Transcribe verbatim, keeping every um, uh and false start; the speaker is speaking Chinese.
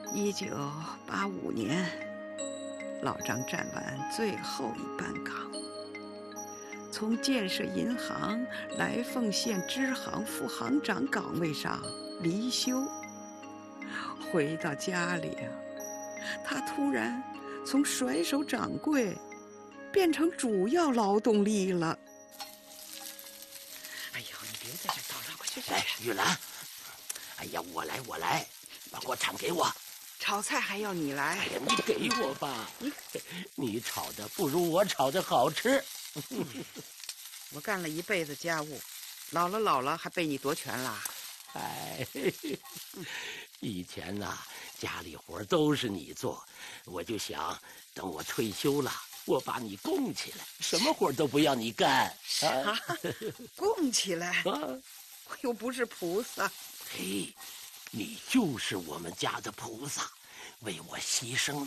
一九八五年，老张站完最后一班岗，从建设银行来凤县支行副行长岗位上离休。回到家里啊，他突然从甩手掌柜变成主要劳动力了。哎呦，你别在这叨叨，快去去！ 来，玉兰，哎呀，我来，我来，把锅铲给我。 炒菜还要你来？ 哎呀，你给我吧，你你炒的不如我炒的好吃。 我干了一辈子家务，老了老了还被你夺权了。 哎，以前呐、啊，家里活都是你做，我就想等我退休了，我把你供起来，什么活都不要你干。 啊，供起来？ 啊， 我又不是菩萨。 嘿，你就是我们家的菩萨，为我牺牲了